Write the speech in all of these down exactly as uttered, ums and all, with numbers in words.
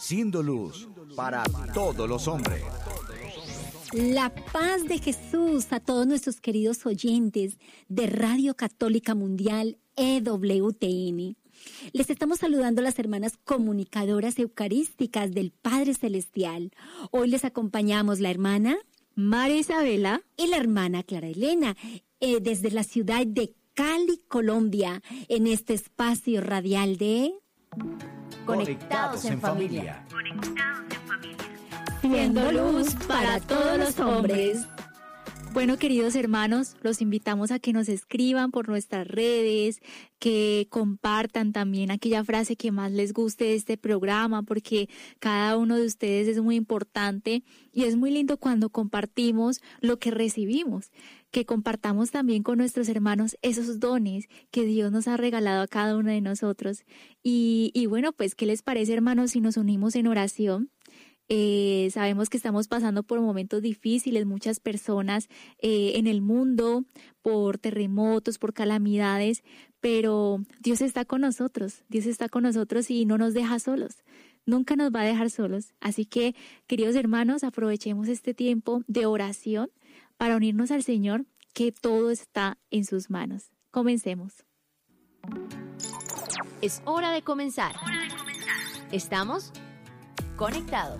siendo luz para todos los hombres. La paz de Jesús a todos nuestros queridos oyentes de Radio Católica Mundial E W T N. Les estamos saludando a las hermanas comunicadoras eucarísticas del Padre Celestial. Hoy les acompañamos la hermana María Isabela y la hermana Clara Elena eh, desde la ciudad de Cali, Colombia, en este espacio radial de Conectados en familia. Conectados en familia. Siendo luz para todos los hombres. Bueno, queridos hermanos, los invitamos a que nos escriban por nuestras redes, que compartan también aquella frase que más les guste de este programa, porque cada uno de ustedes es muy importante y es muy lindo cuando compartimos lo que recibimos, que compartamos también con nuestros hermanos esos dones que Dios nos ha regalado a cada uno de nosotros. Y, y bueno, pues, ¿qué les parece, hermanos, si nos unimos en oración? Eh, sabemos que estamos pasando por momentos difíciles, muchas personas eh, en el mundo, por terremotos, por calamidades, pero Dios está con nosotros, Dios está con nosotros y no nos deja solos, nunca nos va a dejar solos. Así que, queridos hermanos, aprovechemos este tiempo de oración para unirnos al Señor, que todo está en sus manos. Comencemos. Es hora de comenzar. Estamos conectados.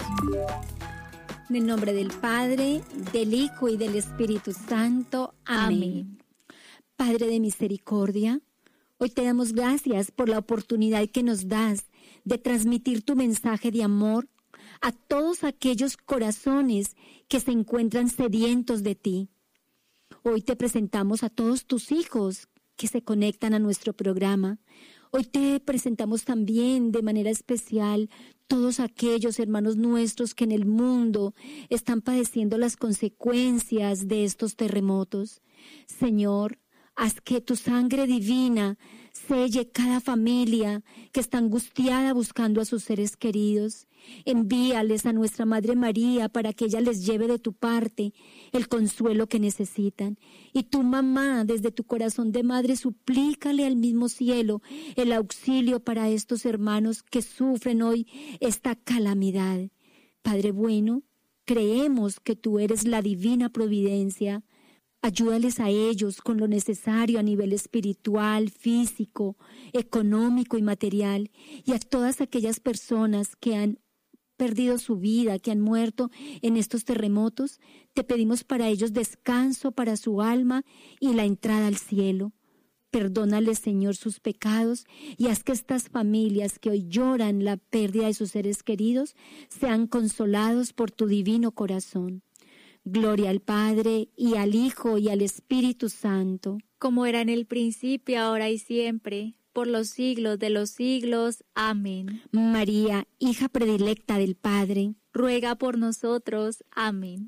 En el nombre del Padre, del Hijo y del Espíritu Santo. Amén. Amén. Padre de misericordia, hoy te damos gracias por la oportunidad que nos das de transmitir tu mensaje de amor a todos aquellos corazones que se encuentran sedientos de ti. Hoy te presentamos a todos tus hijos que se conectan a nuestro programa. Hoy te presentamos también de manera especial todos aquellos hermanos nuestros que en el mundo están padeciendo las consecuencias de estos terremotos. Señor, haz que tu sangre divina selle cada familia que está angustiada buscando a sus seres queridos. Envíales a nuestra Madre María para que ella les lleve de tu parte el consuelo que necesitan. Y tu mamá, desde tu corazón de madre, suplícale al mismo cielo el auxilio para estos hermanos que sufren hoy esta calamidad. Padre bueno, creemos que tú eres la divina providencia. Ayúdales a ellos con lo necesario a nivel espiritual, físico, económico y material, y a todas aquellas personas que han perdido su vida, que han muerto en estos terremotos. Te pedimos para ellos descanso para su alma y la entrada al cielo. Perdónales, Señor, sus pecados y haz que estas familias que hoy lloran la pérdida de sus seres queridos sean consolados por tu divino corazón. Gloria al Padre, y al Hijo, y al Espíritu Santo. Como era en el principio, ahora y siempre, por los siglos de los siglos. Amén. María, hija predilecta del Padre, ruega por nosotros. Amén.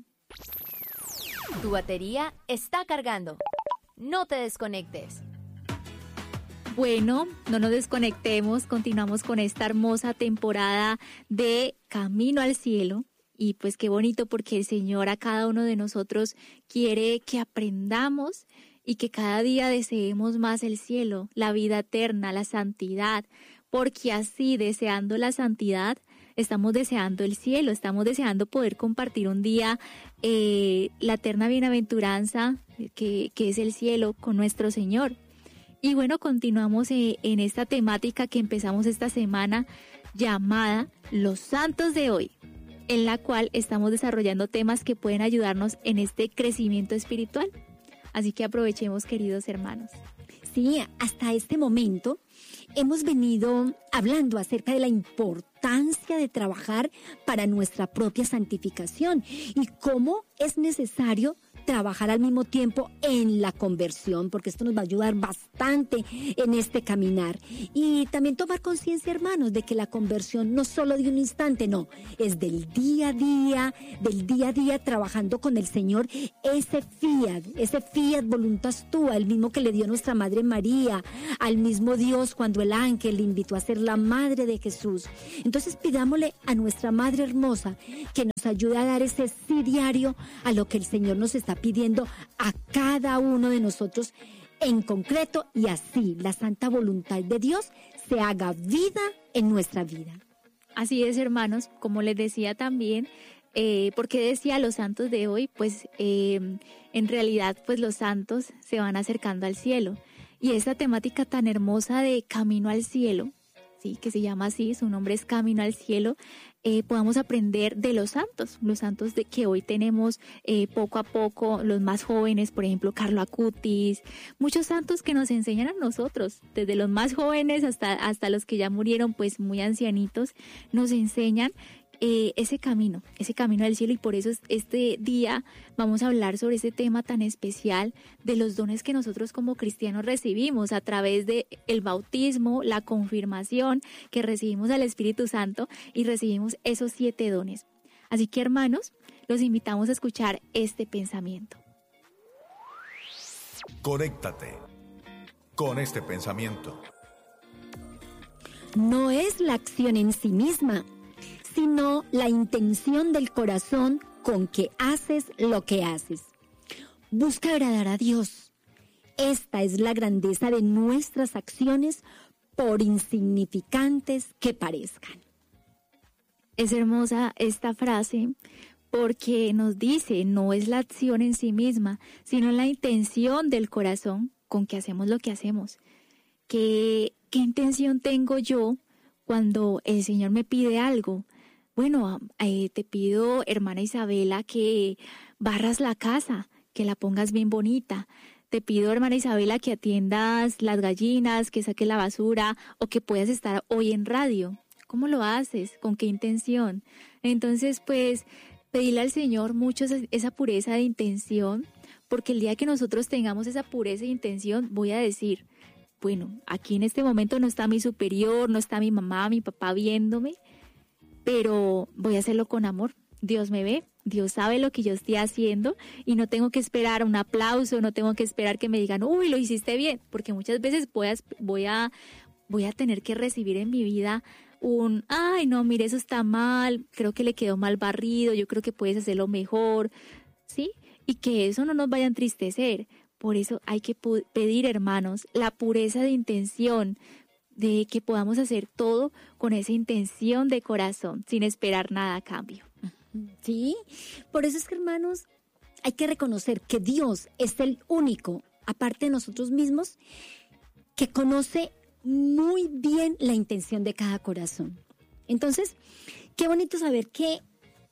Tu batería está cargando. No te desconectes. Bueno, no nos desconectemos, continuamos con esta hermosa temporada de Camino al Cielo. Y pues qué bonito, porque el Señor a cada uno de nosotros quiere que aprendamos y que cada día deseemos más el cielo, la vida eterna, la santidad, porque así, deseando la santidad, estamos deseando el cielo, estamos deseando poder compartir un día eh, la eterna bienaventuranza que, que es el cielo con nuestro Señor. Y bueno, continuamos eh, en esta temática que empezamos esta semana llamada Los Santos de Hoy, en la cual estamos desarrollando temas que pueden ayudarnos en este crecimiento espiritual. Así que aprovechemos, queridos hermanos. Sí, hasta este momento hemos venido hablando acerca de la importancia de trabajar para nuestra propia santificación y cómo es necesario trabajar al mismo tiempo en la conversión, porque esto nos va a ayudar bastante en este caminar. Y también tomar conciencia, hermanos, de que la conversión no solo de un instante, no, es del día a día, del día a día trabajando con el Señor, ese fiat, ese fiat voluntas tua, el mismo que le dio nuestra Madre María, al mismo Dios cuando el ángel le invitó a ser la Madre de Jesús. Entonces pidámosle a nuestra Madre hermosa que nos ayude a dar ese sí diario a lo que el Señor nos está pidiendo a cada uno de nosotros en concreto, y así la santa voluntad de Dios se haga vida en nuestra vida. Así es, hermanos, como les decía también, eh, ¿por qué decía los santos de hoy? Pues eh, en realidad pues los santos se van acercando al cielo. Y esta temática tan hermosa de Camino al Cielo, sí, que se llama así, su nombre es Camino al Cielo, eh, podamos aprender de los santos, los santos de que hoy tenemos eh, poco a poco, los más jóvenes, por ejemplo, Carlo Acutis, muchos santos que nos enseñan a nosotros, desde los más jóvenes hasta, hasta los que ya murieron, pues muy ancianitos, nos enseñan Eh, ese camino, ese camino del cielo, y por eso este día vamos a hablar sobre ese tema tan especial de los dones que nosotros como cristianos recibimos a través de el bautismo, la confirmación, que recibimos al Espíritu Santo y recibimos esos siete dones. Así que, hermanos, los invitamos a escuchar este pensamiento. Conéctate con este pensamiento. No es la acción en sí misma, sino la intención del corazón con que haces lo que haces. Busca agradar a Dios. Esta es la grandeza de nuestras acciones, por insignificantes que parezcan. Es hermosa esta frase porque nos dice, no es la acción en sí misma, sino la intención del corazón con que hacemos lo que hacemos. ¿Qué, qué intención tengo yo cuando el Señor me pide algo? Bueno, eh, te pido, hermana Isabela, que barras la casa, que la pongas bien bonita. Te pido, hermana Isabela, que atiendas las gallinas, que saques la basura o que puedas estar hoy en radio. ¿Cómo lo haces? ¿Con qué intención? Entonces, pues, pedirle al Señor mucho esa, esa pureza de intención, porque el día que nosotros tengamos esa pureza de intención, voy a decir, bueno, aquí en este momento no está mi superior, no está mi mamá, mi papá viéndome, pero voy a hacerlo con amor. Dios me ve, Dios sabe lo que yo estoy haciendo y no tengo que esperar un aplauso, no tengo que esperar que me digan, uy, lo hiciste bien, porque muchas veces voy a, voy a, voy a tener que recibir en mi vida un, ay, no, mire, eso está mal, creo que le quedó mal barrido, yo creo que puedes hacerlo mejor, ¿sí? Y que eso no nos vaya a entristecer. Por eso hay que pu- pedir, hermanos, la pureza de intención, de que podamos hacer todo con esa intención de corazón, sin esperar nada a cambio. Sí, por eso es que, hermanos, hay que reconocer que Dios es el único, aparte de nosotros mismos, que conoce muy bien la intención de cada corazón. Entonces, qué bonito saber que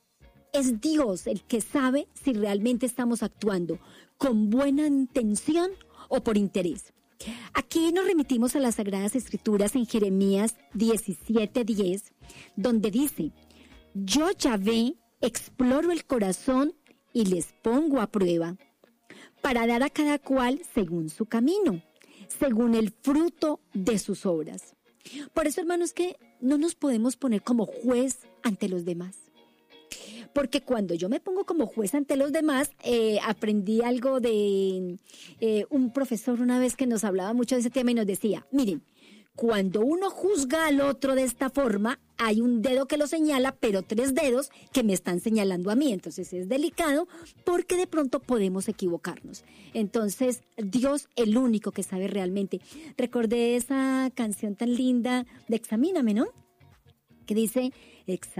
es Dios el que sabe si realmente estamos actuando con buena intención o por interés. Aquí nos remitimos a las Sagradas Escrituras en Jeremías diecisiete diez, donde dice, yo Yahvé exploro el corazón y les pongo a prueba, para dar a cada cual según su camino, según el fruto de sus obras. Por eso, hermanos, que no nos podemos poner como juez ante los demás. Porque cuando yo me pongo como juez ante los demás, eh, aprendí algo de eh, un profesor una vez que nos hablaba mucho de ese tema y nos decía, miren, cuando uno juzga al otro de esta forma, hay un dedo que lo señala, pero tres dedos que me están señalando a mí. Entonces es delicado porque de pronto podemos equivocarnos. Entonces, Dios, el único que sabe realmente. Recordé esa canción tan linda de Examíname, ¿no? Que dice, Examíname.